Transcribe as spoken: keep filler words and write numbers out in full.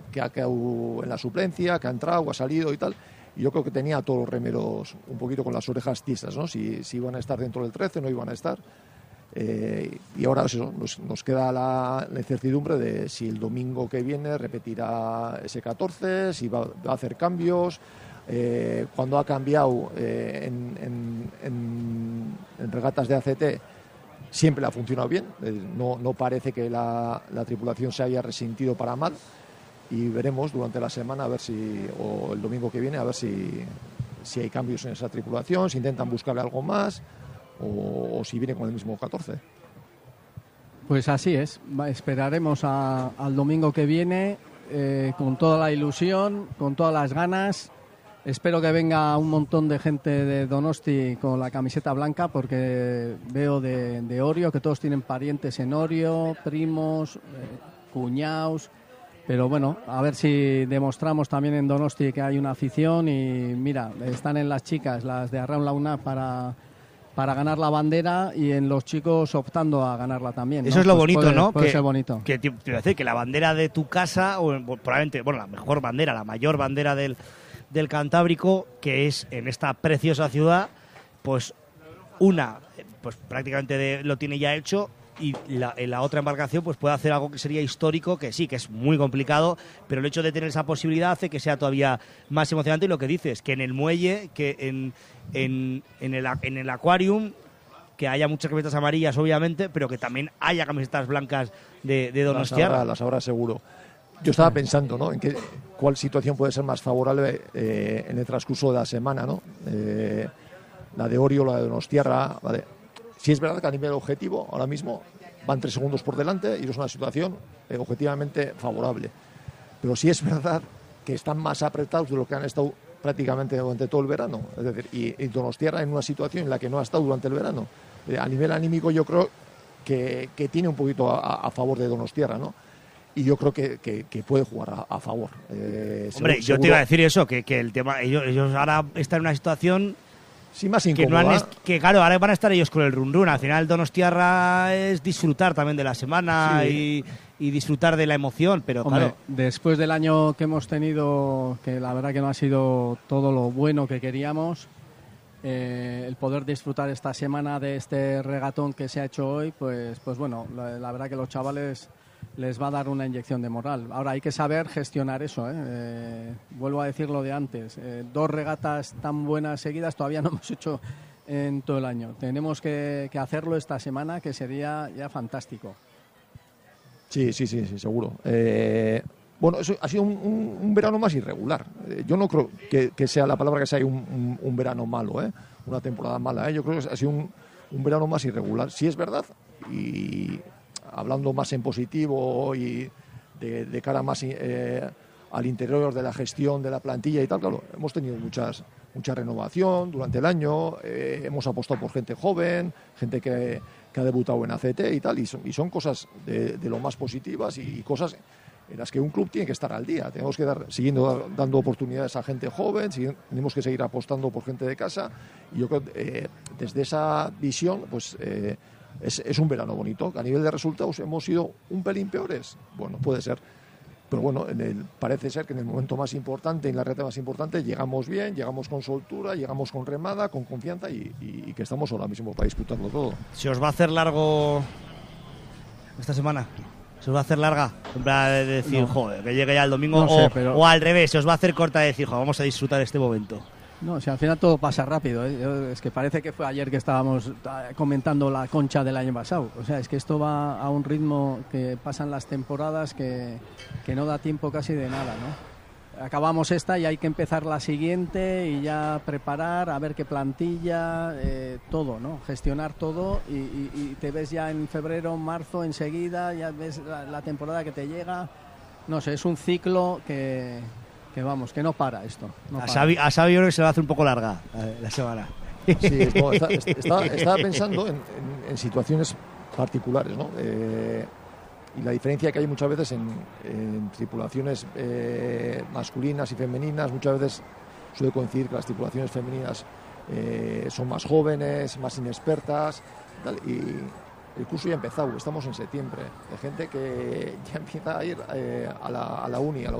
que ha quedado en la suplencia, que ha entrado, ha salido y tal. Y yo creo que tenía a todos los remeros un poquito con las orejas tiesas, ¿no? Si, si iban a estar dentro del trece, no iban a estar. Eh, y ahora eso, nos, nos queda la, la incertidumbre de si el domingo que viene repetirá ese catorce, si va, va a hacer cambios. Eh, cuando ha cambiado eh, en, en, en, en regatas de A C T siempre le ha funcionado bien, eh, no, no parece que la, la tripulación se haya resentido para mal, y veremos durante la semana a ver si, o el domingo que viene, a ver si, si hay cambios en esa tripulación, si intentan buscarle algo más o, o si viene con el mismo catorce. Pues así es, esperaremos a, al domingo que viene eh, con toda la ilusión, con todas las ganas. Espero que venga un montón de gente de Donosti con la camiseta blanca, porque veo de, de Orio que todos tienen parientes en Orio, primos, eh, cuñados. Pero bueno, a ver si demostramos también en Donosti que hay una afición. Y mira, están en las chicas, las de Arraun Launa, para, para ganar la bandera, y en los chicos optando a ganarla también, ¿no? Eso es lo pues bonito, puede, ¿no? Puede que, ser bonito. Que te, te voy a decir que la bandera de tu casa, o probablemente, bueno, la mejor bandera, la mayor bandera del, del Cantábrico, que es en esta preciosa ciudad, pues una, pues prácticamente de, lo tiene ya hecho. Y la, en la otra embarcación pues puede hacer algo que sería histórico, que sí, que es muy complicado, pero el hecho de tener esa posibilidad hace que sea todavía más emocionante. Y lo que dices, que en el muelle, que en, en, en, el, en el aquarium, que haya muchas camisetas amarillas, obviamente, pero que también haya camisetas blancas de, de Donostiarra. Las habrá, las habrá seguro. Yo estaba pensando, ¿no?, en qué, cuál situación puede ser más favorable eh, en el transcurso de la semana, ¿no? Eh, la de Orio, la de Donostiarra, la de... Sí es verdad que a nivel objetivo ahora mismo van tres segundos por delante y es una situación eh, objetivamente favorable. Pero sí es verdad que están más apretados de lo que han estado prácticamente durante todo el verano. Es decir, y, y Donostiarra en una situación en la que no ha estado durante el verano. Eh, a nivel anímico yo creo que, que tiene un poquito a, a favor de Donostiarra, ¿no? Y yo creo que, que, que puede jugar a, a favor. Eh, Hombre, seguro, yo te iba a decir eso, que, que el tema ellos, ellos ahora están en una situación... Sí, más que, incómoda. no han est- que claro, ahora van a estar ellos con el run run. Al final Donostiarra es disfrutar también de la semana, Sí. y, y disfrutar de la emoción, pero Hombre, claro, después del año que hemos tenido, que la verdad que no ha sido todo lo bueno que queríamos, eh, el poder disfrutar esta semana de este regatón que se ha hecho hoy, pues, pues bueno, la, la verdad que los chavales les va a dar una inyección de moral. Ahora hay que saber gestionar eso, ¿eh? Eh, vuelvo a decir lo de antes, eh, dos regatas tan buenas seguidas todavía no hemos hecho en todo el año. Tenemos que, que hacerlo esta semana, que sería ya fantástico. Sí, sí, sí, sí, seguro. Eh, bueno, eso ha sido un, un, un verano más irregular. Eh, yo no creo que, que sea la palabra que sea un, un, un verano malo, ¿eh? Una temporada mala, ¿eh? Yo creo que ha sido un, un verano más irregular. Sí es verdad, y hablando más en positivo y de, de cara más eh, al interior de la gestión de la plantilla y tal, claro, hemos tenido muchas mucha renovación durante el año, eh, hemos apostado por gente joven, gente que, que ha debutado en A C T y tal, y son, y son cosas de, de lo más positivas, y, y cosas en las que un club tiene que estar al día. Tenemos que dar, siguiendo dar, dando oportunidades a gente joven, sigui, tenemos que seguir apostando por gente de casa, y yo creo que eh, desde esa visión, pues eh, es, es un verano bonito. A nivel de resultados hemos sido un pelín peores, bueno, puede ser, pero bueno, en el, parece ser que en el momento más importante, en la reta más importante, llegamos bien, llegamos con soltura, llegamos con remada, con confianza, y, y, y que estamos ahora mismo para disputarlo todo. ¿se os va a hacer largo esta semana? ¿Se os va a hacer larga? En plan de decir, No. joder, que llegue ya el domingo, No sé, o, pero- o al revés, se os va a hacer corta de decir, joder, vamos a disfrutar este momento. No, si al final todo pasa rápido, ¿eh? Yo- es que parece que fue ayer que estábamos ah, comentando la Concha del año pasado. O sea, es que esto va a un ritmo que pasan las temporadas que, que no da tiempo casi de nada, ¿no? Acabamos esta y hay que empezar la siguiente y ya preparar, a ver qué plantilla, eh, todo, ¿no? Gestionar todo, y, y- y te ves ya en febrero, marzo, enseguida, ya ves la, la temporada que te llega. No sé, es un ciclo que... que vamos, que no para esto. No A para. Xavi, a Xavi yo creo que se le va a hacer un poco larga eh, la semana. Sí, no, está- está- estaba pensando en, en- en situaciones particulares, ¿no? Eh, y la diferencia que hay muchas veces en, en tripulaciones eh, masculinas y femeninas, muchas veces suele coincidir que las tripulaciones femeninas eh, son más jóvenes, más inexpertas, tal, y el curso ya ha empezado, estamos en septiembre, hay gente que ya empieza a ir eh, a, la, a la uni, a la